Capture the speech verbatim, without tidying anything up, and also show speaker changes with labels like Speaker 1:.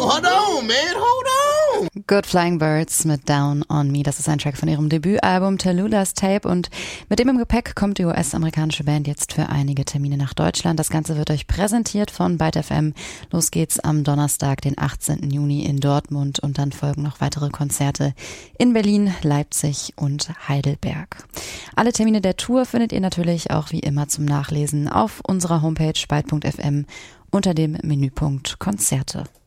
Speaker 1: hold on, man, hold on.
Speaker 2: Good Flying Birds mit Down on Me. Das ist ein Track von ihrem Debütalbum Tallulah's Tape und mit dem im Gepäck kommt die U S-amerikanische Band jetzt für einige Termine nach Deutschland. Das Ganze wird euch präsentiert von Byte F M. Los geht's am Donnerstag, den achtzehnten Juni in Dortmund und dann folgen noch weitere Konzerte in Berlin, Leipzig und Heidelberg. Alle Termine der Tour findet ihr natürlich auch wie immer zum Nachlesen auf unserer Homepage byte punkt f m unter dem Menüpunkt Konzerte.